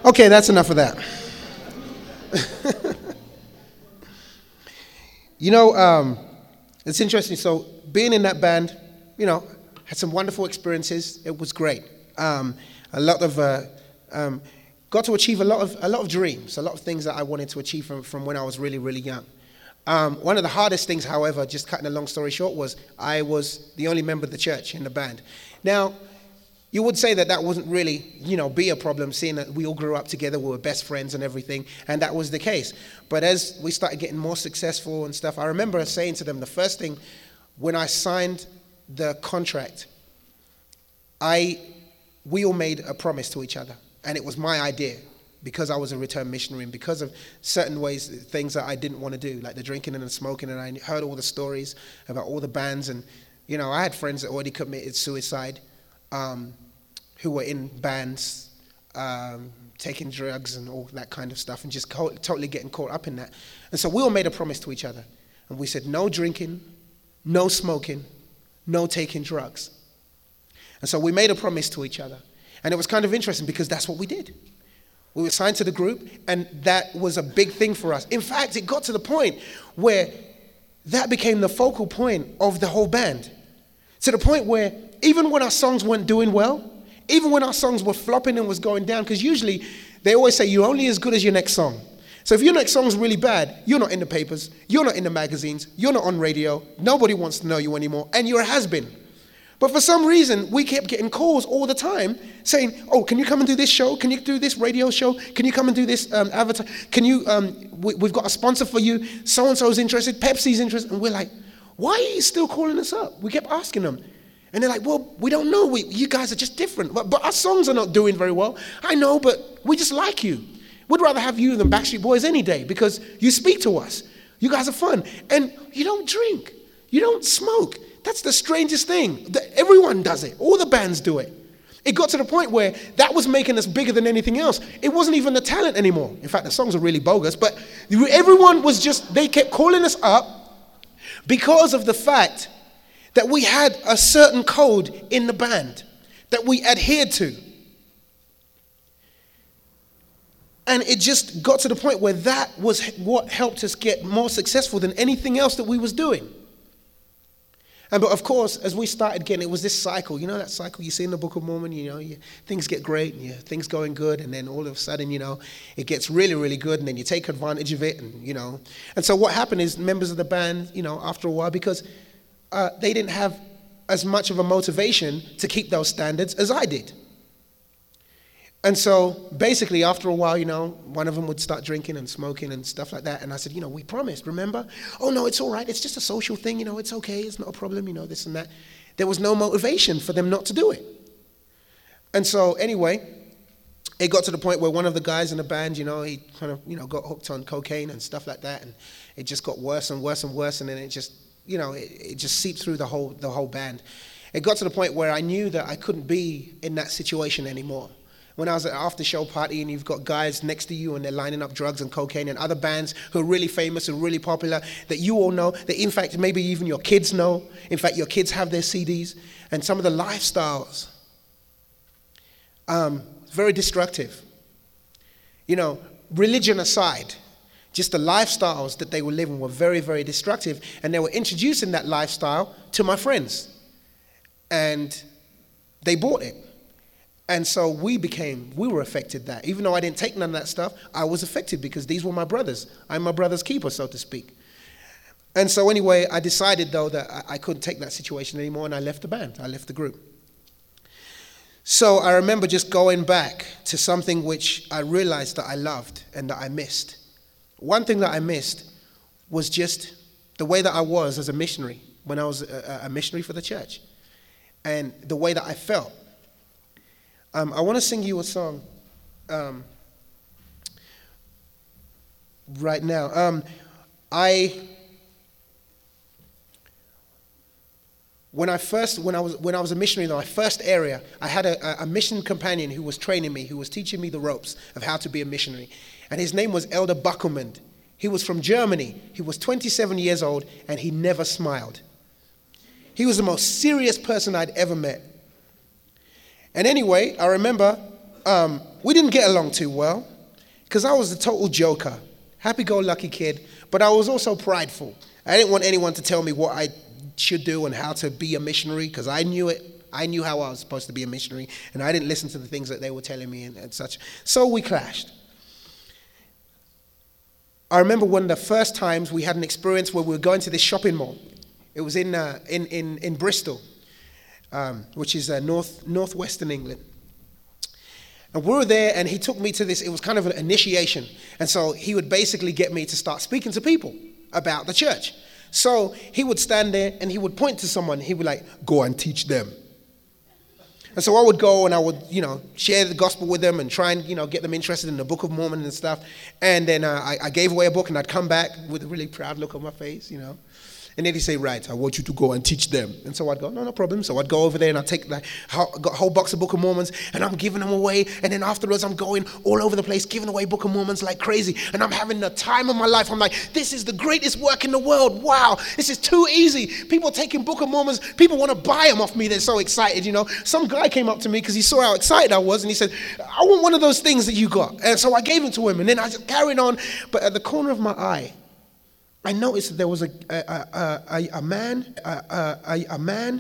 Okay, that's enough of that. It's interesting. So being in that band, had some wonderful experiences. It was great. A lot of got to achieve a lot of dreams, a lot of things that I wanted to achieve from when I was really, really young. One of the hardest things, however, just cutting a long story short, was I was the only member of the church in the band. Now, you would say that wouldn't really, be a problem, seeing that we all grew up together, we were best friends and everything, and that was the case. But as we started getting more successful and stuff, I remember saying to them, the first thing, when I signed the contract, we all made a promise to each other, and it was my idea, because I was a returned missionary and because of certain things that I didn't want to do, like the drinking and the smoking, and I heard all the stories about all the bands, and, I had friends that already committed suicide, who were in bands, taking drugs and all that kind of stuff, and just totally getting caught up in that. And so we all made a promise to each other, and we said, no drinking, no smoking, no taking drugs. And so we made a promise to each other. And it was kind of interesting because that's what we did. We were signed to the group, and that was a big thing for us. In fact, it got to the point where that became the focal point of the whole band. To the point where even when our songs weren't doing well, even when our songs were flopping and was going down, because usually they always say you're only as good as your next song. So if your next song's really bad, you're not in the papers, you're not in the magazines, you're not on radio, nobody wants to know you anymore, and you're a has-been. But for some reason, we kept getting calls all the time saying, oh, can you come and do this show? Can you do this radio show? Can you come and do this advertise? Can you, we've got a sponsor for you, so-and-so's interested, Pepsi's interested. And we're like, why are you still calling us up? We kept asking them. And they're like, well, we don't know. You guys are just different. But our songs are not doing very well. I know, but we just like you. We'd rather have you than Backstreet Boys any day because you speak to us. You guys are fun. And you don't drink. You don't smoke. That's the strangest thing. Everyone does it. All the bands do it. It got to the point where that was making us bigger than anything else. It wasn't even the talent anymore. In fact, the songs are really bogus. But everyone was they kept calling us up because of the fact that we had a certain code in the band that we adhered to. And it just got to the point where that was what helped us get more successful than anything else that we was doing. But of course, as we started again, it was this cycle. You know that cycle you see in the Book of Mormon? Things get great, and things going good, and then all of a sudden, it gets really, really good, and then you take advantage of it, and And so what happened is members of the band, after a while, because they didn't have as much of a motivation to keep those standards as I did. And so basically after a while, one of them would start drinking and smoking and stuff like that. And I said, we promised, remember? Oh, no, it's all right. It's just a social thing. It's okay. It's not a problem, this and that. There was no motivation for them not to do it. And so anyway, it got to the point where one of the guys in the band, he kind of, got hooked on cocaine and stuff like that. And it just got worse and worse and worse. And then it just, it just seeped through the whole band. It got to the point where I knew that I couldn't be in that situation anymore. When I was at an after-show party and you've got guys next to you and they're lining up drugs and cocaine and other bands who are really famous and really popular that you all know, that in fact maybe even your kids know. In fact, your kids have their CDs. And some of the lifestyles, very destructive. Religion aside, just the lifestyles that they were living were very, very destructive. And they were introducing that lifestyle to my friends. And they bought it. And so we were affected that. Even though I didn't take none of that stuff, I was affected because these were my brothers. I'm my brother's keeper, so to speak. And so anyway, I decided, though, that I couldn't take that situation anymore, and I left the band. I left the group. So I remember just going back to something which I realized that I loved and that I missed. One thing that I missed was just the way that I was as a missionary when I was a missionary for the church and the way that I felt. I want to sing you a song right now. When I was a missionary in my first area, I had a mission companion who was training me, who was teaching me the ropes of how to be a missionary. And his name was Elder Buckelman. He was from Germany. He was 27 years old, and he never smiled. He was the most serious person I'd ever met. And anyway, I remember we didn't get along too well because I was the total joker, happy-go-lucky kid, but I was also prideful. I didn't want anyone to tell me what I should do and how to be a missionary because I knew it. I knew how I was supposed to be a missionary, and I didn't listen to the things that they were telling me and such. So we clashed. I remember one of the first times we had an experience where we were going to this shopping mall. It was in Bristol, which is northwestern England. And we were there, and he took me to this. It was kind of an initiation. And so he would basically get me to start speaking to people about the church. So he would stand there, and he would point to someone. He would like, go and teach them. And so I would go, and I would, share the gospel with them and try and, get them interested in the Book of Mormon and stuff. And then I gave away a book, and I'd come back with a really proud look on my face, And then he'd say, right, I want you to go and teach them. And so I'd go, no problem. So I'd go over there and I'd take got a whole box of Book of Mormons and I'm giving them away. And then afterwards I'm going all over the place, giving away Book of Mormons like crazy. And I'm having the time of my life. I'm like, this is the greatest work in the world. Wow, this is too easy. People are taking Book of Mormons. People want to buy them off me. They're so excited, Some guy came up to me because he saw how excited I was. And he said, I want one of those things that you got. And so I gave them to him. And then I just carried on. But at the corner of my eye, I noticed that there was a man